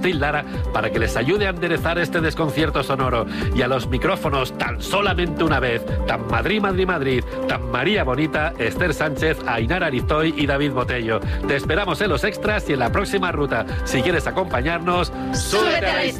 Martín Lara para que les ayude a enderezar este desconcierto sonoro. Y a los micrófonos, tan solamente una vez, tan Madrid, Madrid, Madrid, tan María Bonita, Esther Sánchez, Ainara Arizoy y David Botello. Te esperamos en los extras y en la próxima ruta. Si quieres acompañarnos, súbete a la historia.